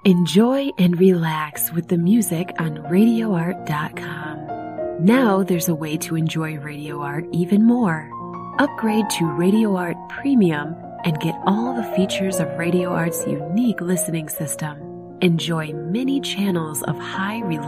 Enjoy and relax with the music on RadioArt.com. Now there's a way to enjoy Radio Art even more. Upgrade to Radio Art Premium and get all the features of Radio Art's unique listening system. Enjoy many channels of high